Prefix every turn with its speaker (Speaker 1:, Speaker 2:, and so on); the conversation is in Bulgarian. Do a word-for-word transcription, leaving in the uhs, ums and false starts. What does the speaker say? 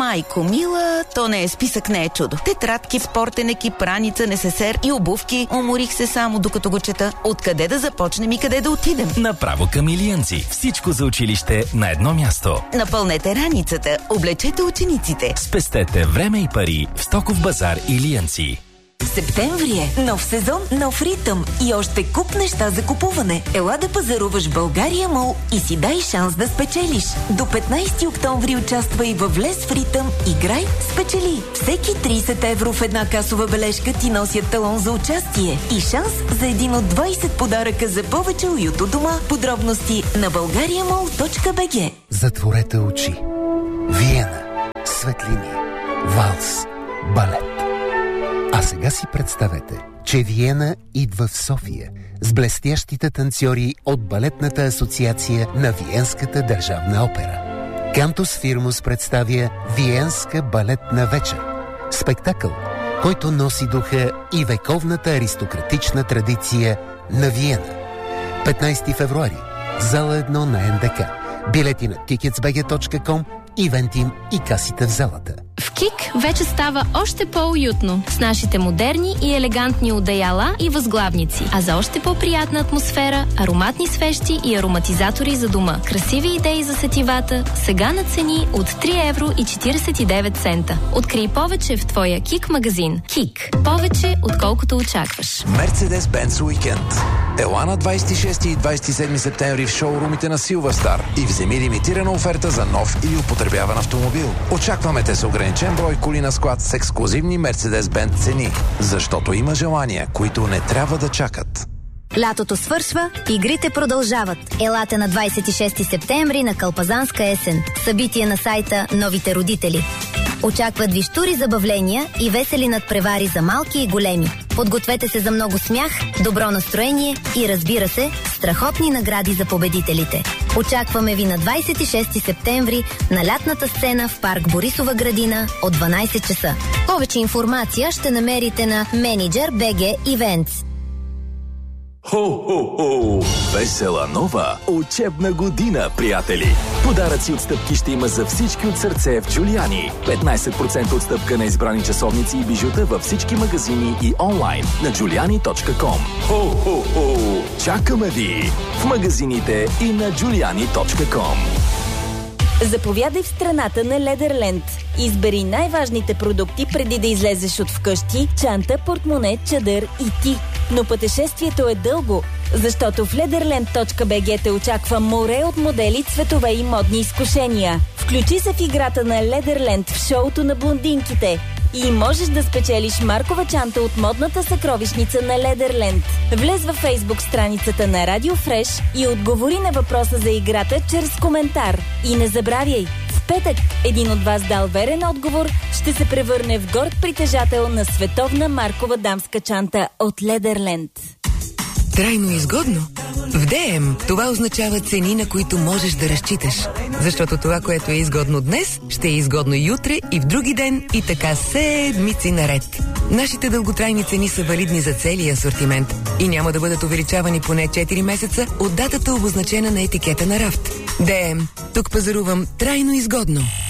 Speaker 1: Майко мила, то не е списък, не е чудо. Тетрадки, спортен екип, раница, несесер и обувки. Уморих се само докато го чета. Откъде да започнем и къде да отидем?
Speaker 2: Направо към Илиянци. Всичко за училище на едно място.
Speaker 1: Напълнете раницата, облечете учениците.
Speaker 2: Спестете време и пари в Стоков базар Илиянци.
Speaker 3: Септември е. Нов сезон, нов ритъм и още куп неща за купуване. Ела да пазаруваш в България Мол и си дай шанс да спечелиш. До петнайсети октомври участвай във Влез в ритъм, играй, спечели. Всеки трийсет евро в една касова бележка ти носят талон за участие и шанс за един от двайсет подаръка за повече уют у дома. Подробности на българиамол точка би джи.
Speaker 4: Затворете очи. Виена. Светлини. Валс. Балет. А сега си представете, че Виена идва в София с блестящите танцори от Балетната асоциация на Виенската държавна опера. Кантус Фирмус представя Виенска балетна вечер. Спектакъл, който носи духа и вековната аристократична традиция на Виена. петнайсети февруари, зала едно на ен де ка. Билети на тикетс би джи точка ком, Ивентим и касите в залата.
Speaker 5: В КИК вече става още по-уютно с нашите модерни и елегантни одеяла и възглавници. А за още по-приятна атмосфера, ароматни свещи и ароматизатори за дома. Красиви идеи за сетивата, сега на цени от три евро и четирийсет и девет цента. Открий повече в твоя КИК магазин. КИК. Повече, отколкото очакваш.
Speaker 6: Мерцедес-Бенц уикенд. Ела на двайсет и шести и двайсет и седми септември в шоурумите на Силвърстар и вземи лимитирана оферта за нов или употребяван автомобил. Очакваме те с ограничен брой коли на склад с ексклузивни Мерцедес-Бенц цени, защото има желания, които не трябва да чакат.
Speaker 7: Лятото свършва, игрите продължават. Елате на двайсет и шести септември на Калпазанска есен. Събитие на сайта Новите родители. Очакват ви щури забавления и весели надпревари за малки и големи. Подгответе се за много смях, добро настроение и, разбира се, страхотни награди за победителите. Очакваме ви на двайсет и шести септември на лятната сцена в парк Борисова градина от дванайсет часа. Повече информация ще намерите на Manager би джи Events.
Speaker 2: Хо-хо-хо! Весела нова учебна година, приятели! Подаръци от стъпки ще има за всички от сърце в Джулиани. петнайсет процента отстъпка на избрани часовници и бижута във всички магазини и онлайн на джулиани точка ком. Хо-хо-хо! Чакаме ви в магазините и на джулиани точка ком.
Speaker 3: Заповядай в страната на Ледерленд. Избери най-важните продукти преди да излезеш от вкъщи, чанта, портмоне, чадър и ти. Но пътешествието е дълго, защото в ледерленд точка би джи те очаква море от модели, цветове и модни изкушения. Включи се в играта на Ледерленд в шоуто на блондинките и можеш да спечелиш маркова чанта от модната съкровищница на Ледерленд. Влез във Фейсбук страницата на Радио Фреш и отговори на въпроса за играта чрез коментар. И не забравяй, в петък един от вас дал верен отговор ще се превърне в горд притежател на световна маркова дамска чанта от Ледерленд.
Speaker 8: Трайно изгодно? В ДМ това означава цени, на които можеш да разчиташ. Защото това, което е изгодно днес, ще е изгодно и утре, и в други ден, и така седмици наред. Нашите дълготрайни цени са валидни за целия асортимент и няма да бъдат увеличавани поне четири месеца от датата, обозначена на етикета на рафт. ДМ. Тук пазарувам трайно изгодно.